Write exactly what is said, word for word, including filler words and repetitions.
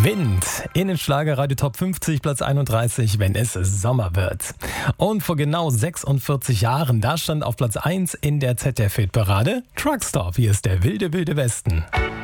Wind in den Schlagerradio Top fünfzig, Platz einunddreißig, wenn es Sommer wird. Und vor genau sechsundvierzig Jahren, da stand auf Platz eins in der Z D F-Hitparade Truckstop. Hier ist der wilde, wilde Westen.